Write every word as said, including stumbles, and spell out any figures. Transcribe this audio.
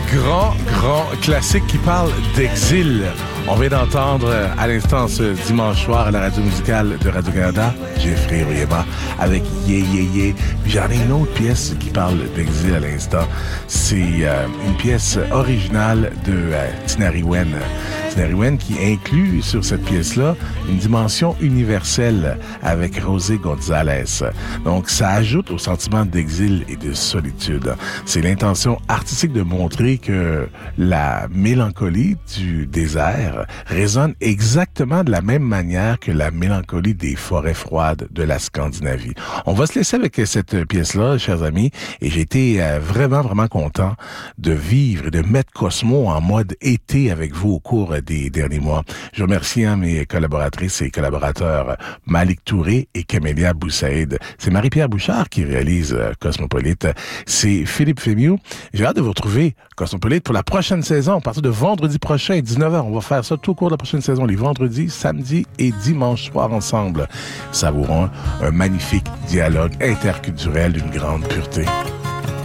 grand, grand classique qui parle d'exil. On vient d'entendre à l'instant ce dimanche soir à la radio musicale de Radio-Canada, Jeffrey Oyema avec Yé Yé Yé. Puis j'en ai une autre pièce qui parle d'exil à l'instant. C'est euh, une pièce originale de euh, Tinariwen. Tinariwen qui inclut sur cette pièce-là une dimension universelle avec José González. Donc ça ajoute au sentiment d'exil et de solitude. C'est l'intention artistique de montrer que la mélancolie du désert résonne exactement de la même manière que la mélancolie des forêts froides de la Scandinavie. On va se laisser avec cette pièce-là, chers amis, et j'ai été euh, vraiment, vraiment content de vivre et de mettre Cosmo en mode été avec vous au cours des derniers mois. Je remercie hein, mes collaboratrices et collaborateurs Malik Touré et Camélia Boussaïd. C'est Marie-Pierre Bouchard qui réalise euh, Cosmopolite. C'est Philippe Fémieux. J'ai hâte de vous retrouver, Cosmopolite, pour la prochaine saison, à partir de vendredi prochain, dix-neuf heures. On va faire ça tout au cours de la prochaine saison, les vendredis, samedis et dimanche soir ensemble. Savourons un magnifique dialogue interculturel d'une grande pureté.